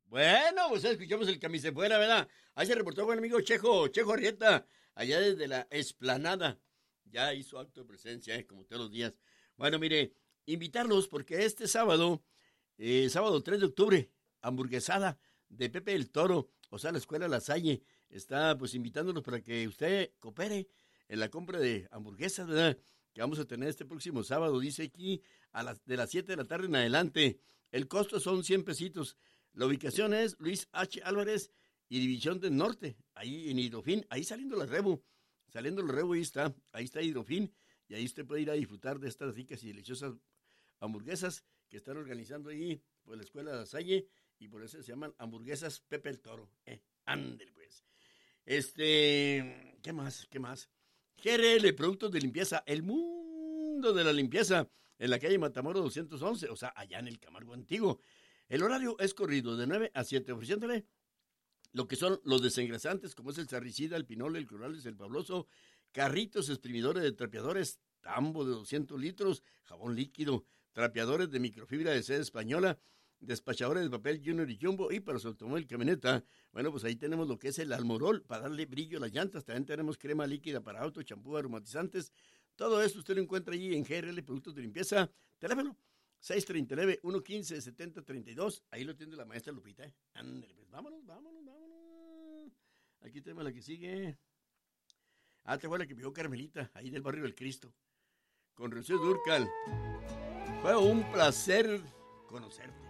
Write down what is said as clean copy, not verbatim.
Bueno, pues escuchamos el camisefuera, ¿verdad? Ahí se reportó con el amigo Chejo Arrieta, allá desde la Esplanada. Ya hizo acto de presencia, como todos los días. Bueno, mire, invitarlos porque este sábado, sábado 3 de octubre, hamburguesada de Pepe el Toro, o sea, la Escuela La Salle, está pues invitándolos para que usted coopere en la compra de hamburguesas, ¿verdad? Que vamos a tener este próximo sábado, dice aquí, de las 7 de la tarde en adelante. El costo son 100 pesitos. La ubicación es Luis H. Álvarez y División del Norte, ahí en Hidrofín, ahí saliendo la Rebo, ahí está Hidrofín, y ahí usted puede ir a disfrutar de estas ricas y deliciosas hamburguesas que están organizando ahí por la Escuela de La Salle, y por eso se llaman hamburguesas Pepe el Toro. Ándale pues. ¿Qué más? GRL, productos de limpieza, el mundo de la limpieza, en la calle Matamoros 211, o sea, allá en el Camargo Antiguo. El horario es corrido de 9 a 7, ofreciéndole lo que son los desengrasantes, como es el sarricida, el pinole, el corales, el pabloso, carritos exprimidores de trapeadores, tambo de 200 litros, jabón líquido, trapeadores de microfibra de seda española, despachadores de papel Junior y Jumbo, y para su automóvil camioneta, bueno, pues ahí tenemos lo que es el Almorol, para darle brillo a las llantas. También tenemos crema líquida para auto, champú, aromatizantes. Todo esto usted lo encuentra allí en GRL Productos de Limpieza. Teléfono 639-115-7032. Ahí lo tiene la maestra Lupita. Ándale, pues vámonos. Aquí tenemos la que sigue. Te fue la que vio Carmelita, ahí del barrio del Cristo. Con Rocío Dúrcal. Fue un placer conocerte.